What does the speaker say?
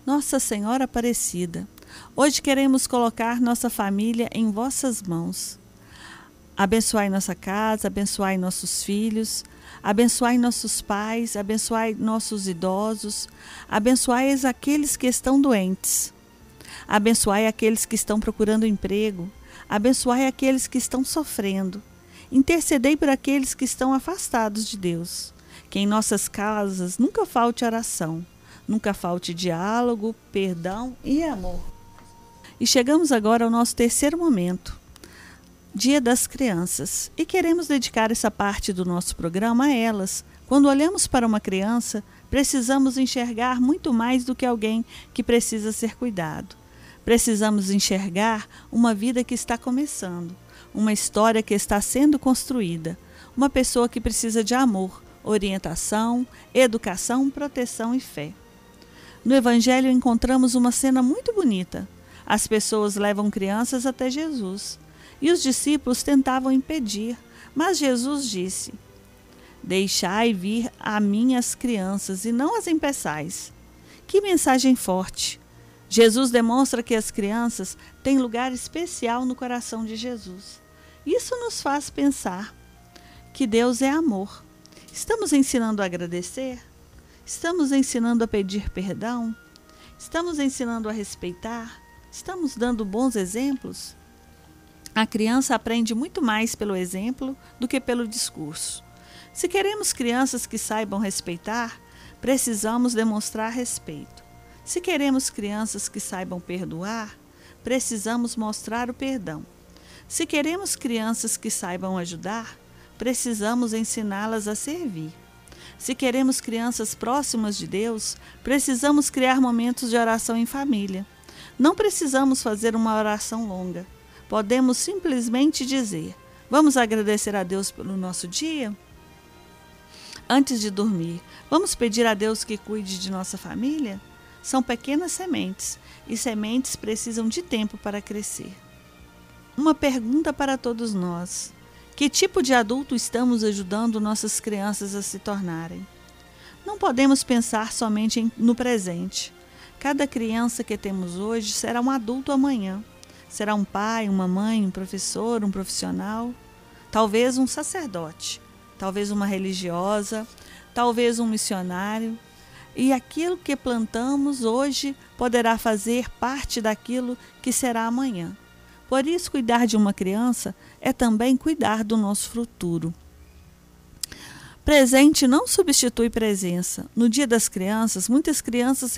Nossa Senhora Aparecida, hoje queremos colocar nossa família em vossas mãos. Abençoai nossa casa, abençoai nossos filhos, abençoai nossos pais, abençoai nossos idosos, abençoai aqueles que estão doentes, abençoai aqueles que estão procurando emprego, abençoai aqueles que estão sofrendo, intercedei por aqueles que estão afastados de Deus. Que em nossas casas nunca falte oração, nunca falte diálogo, perdão e amor. E chegamos agora ao nosso terceiro momento, Dia das Crianças, e queremos dedicar essa parte do nosso programa a elas. Quando olhamos para uma criança, precisamos enxergar muito mais do que alguém que precisa ser cuidado. Precisamos enxergar uma vida que está começando, uma história que está sendo construída, uma pessoa que precisa de amor, orientação, educação, proteção e fé. No Evangelho encontramos uma cena muito bonita. As pessoas levam crianças até Jesus e os discípulos tentavam impedir, mas Jesus disse: Deixai vir a mim as crianças e não as impeçais. Que mensagem forte! Jesus demonstra que as crianças têm lugar especial no coração de Jesus. Isso nos faz pensar que Deus é amor. Estamos ensinando a agradecer? Estamos ensinando a pedir perdão? Estamos ensinando a respeitar? Estamos dando bons exemplos? A criança aprende muito mais pelo exemplo do que pelo discurso. Se queremos crianças que saibam respeitar, precisamos demonstrar respeito. Se queremos crianças que saibam perdoar, precisamos mostrar o perdão. Se queremos crianças que saibam ajudar, precisamos ensiná-las a servir. Se queremos crianças próximas de Deus, precisamos criar momentos de oração em família. Não precisamos fazer uma oração longa. Podemos simplesmente dizer: vamos agradecer a Deus pelo nosso dia? Antes de dormir, vamos pedir a Deus que cuide de nossa família? São pequenas sementes, e sementes precisam de tempo para crescer. Uma pergunta para todos nós: que tipo de adulto estamos ajudando nossas crianças a se tornarem? Não podemos pensar somente no presente. Cada criança que temos hoje será um adulto amanhã. Será um pai, uma mãe, um professor, um profissional, talvez um sacerdote, talvez uma religiosa, talvez um missionário. E aquilo que plantamos hoje poderá fazer parte daquilo que será amanhã. Por isso, cuidar de uma criança é também cuidar do nosso futuro. Presente não substitui presença. No Dia das Crianças, muitas crianças